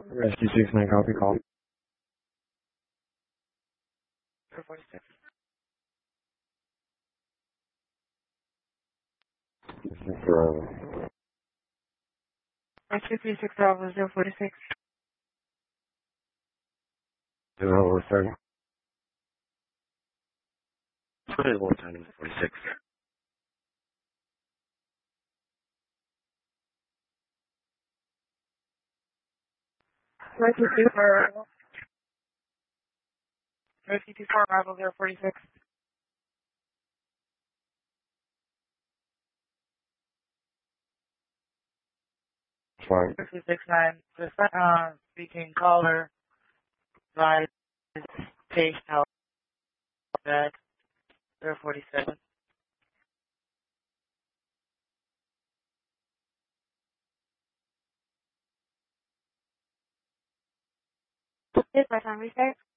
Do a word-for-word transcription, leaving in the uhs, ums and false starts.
Rescue six nine copy call. zero forty-six. Zero. Rescue three six Bravo zero forty-six. Zero seven. Put it one time forty-six. Rescue two for Rescue two four Bravo zero forty-six. Fine. Rescue six nine. The uh, speaking caller by Page Tower at zero forty-seven. Is my time restart?